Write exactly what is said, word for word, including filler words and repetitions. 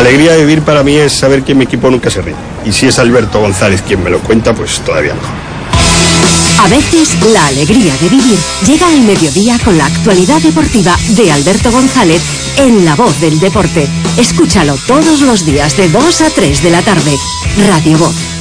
alegría de vivir para mí es saber que mi equipo nunca se rinde. Y si es Alberto González quien me lo cuenta, pues todavía mejor. A veces, la alegría de vivir llega al mediodía con la actualidad deportiva de Alberto González en La Voz del Deporte. Escúchalo todos los días de dos a tres de la tarde. Radio Voz.